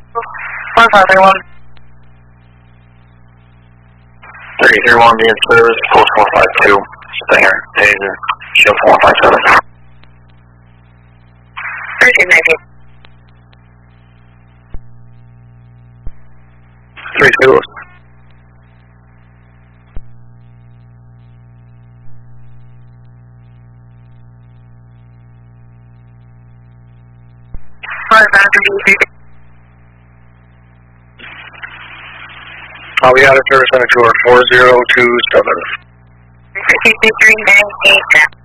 1531. 331 being service, post 152, Stinger, Taser, show 157. 1390. 3 we out of service on a tour 4027. 39398.